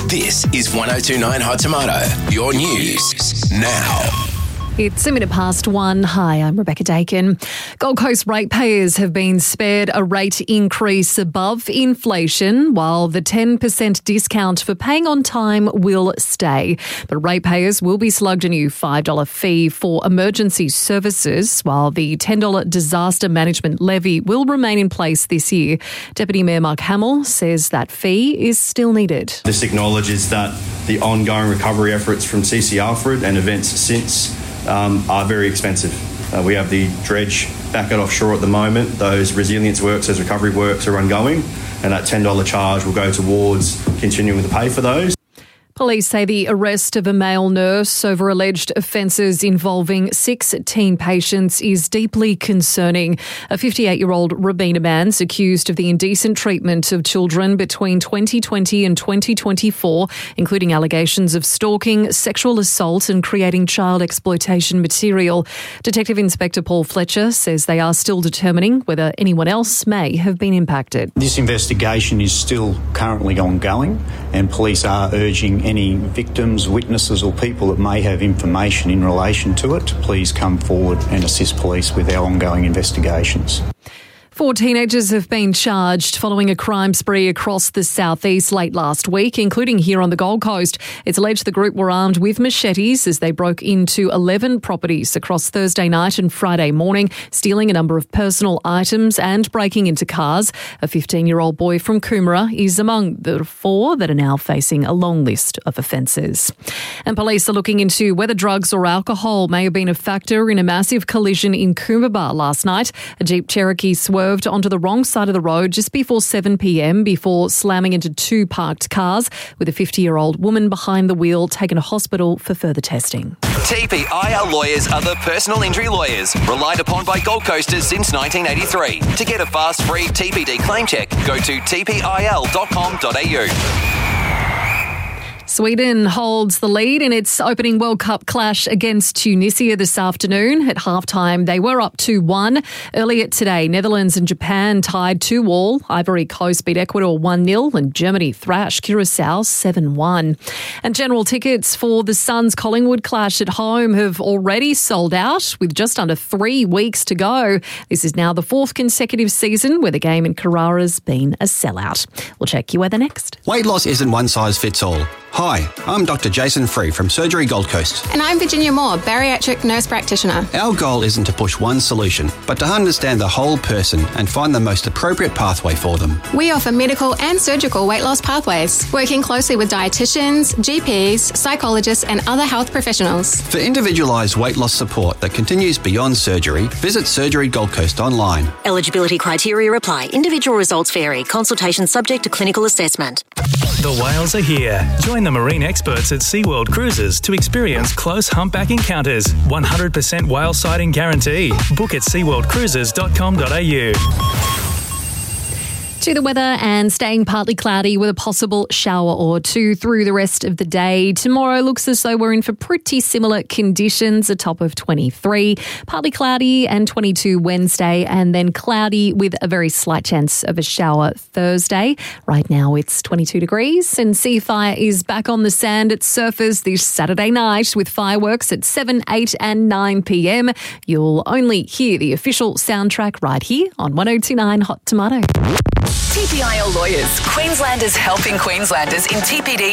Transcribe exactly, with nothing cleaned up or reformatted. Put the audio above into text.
This is one oh two point nine Hot Tomato, your news now. It's a minute past one. Hi, I'm Rebecca Dakin. Gold Coast ratepayers have been spared a rate increase above inflation, while the ten percent discount for paying on time will stay. But ratepayers will be slugged a new five dollars fee for emergency services, while the ten dollars disaster management levy will remain in place this year. Deputy Mayor Mark Hamill says that fee is still needed. This acknowledges that the ongoing recovery efforts from C C Alfred and events since Um, are very expensive. Uh, we have the dredge back at offshore at the moment. Those resilience works, those recovery works are ongoing, and that ten dollars charge will go towards continuing to pay for those. Police say the arrest of a male nurse over alleged offences involving six teen patients is deeply concerning. A fifty-eight-year-old Robina man's accused of the indecent treatment of children between twenty twenty and twenty twenty-four, including allegations of stalking, sexual assault and creating child exploitation material. Detective Inspector Paul Fletcher says they are still determining whether anyone else may have been impacted. This investigation is still currently ongoing, and police are urging any victims, witnesses or people that may have information in relation to it, please come forward and assist police with our ongoing investigations. Four teenagers have been charged following a crime spree across the southeast late last week, including here on the Gold Coast. It's alleged the group were armed with machetes as they broke into eleven properties across Thursday night and Friday morning, stealing a number of personal items and breaking into cars. A fifteen-year-old boy from Coomera is among the four that are now facing a long list of offences. And police are looking into whether drugs or alcohol may have been a factor in a massive collision in Coomera last night. A Jeep Cherokee swerved onto the wrong side of the road just before seven p.m. before slamming into two parked cars, with a fifty-year-old woman behind the wheel taken to hospital for further testing. T P I L lawyers are the personal injury lawyers relied upon by Gold Coasters since nineteen eighty-three. To get a fast, free T P D claim check, go to t p i l dot com dot a u. Sweden holds the lead in its opening World Cup clash against Tunisia this afternoon. At halftime, they were up two one. Earlier today, Netherlands and Japan tied two all. Ivory Coast beat Ecuador one nil and Germany thrashed Curacao seven one. And general tickets for the Suns Collingwood clash at home have already sold out with just under three weeks to go. This is now the fourth consecutive season where the game in Carrara's been a sellout. We'll check your weather next. Weight loss isn't one size fits all. Hi, I'm Doctor Jason Free from Surgery Gold Coast. And I'm Virginia Moore, bariatric nurse practitioner. Our goal isn't to push one solution, but to understand the whole person and find the most appropriate pathway for them. We offer medical and surgical weight loss pathways, working closely with dietitians, G Ps, psychologists and other health professionals. For individualised weight loss support that continues beyond surgery, visit Surgery Gold Coast online. Eligibility criteria apply. Individual results vary. Consultation subject to clinical assessment. The whales are here. Join the marine experts at SeaWorld Cruises to experience close humpback encounters. one hundred percent whale sighting guarantee. Book at sea world cruises dot com dot a u. To the weather, and staying partly cloudy with a possible shower or two through the rest of the day. Tomorrow looks as though we're in for pretty similar conditions, a top of twenty-three. Partly cloudy and twenty-two Wednesday, and then cloudy with a very slight chance of a shower Thursday. Right now it's twenty-two degrees, and Seafire is back on the sand at Surfers this Saturday night with fireworks at seven, eight and nine p.m. You'll only hear the official soundtrack right here on one oh two point nine Hot Tomato. T P I L Lawyers, Queenslanders helping Queenslanders in T P D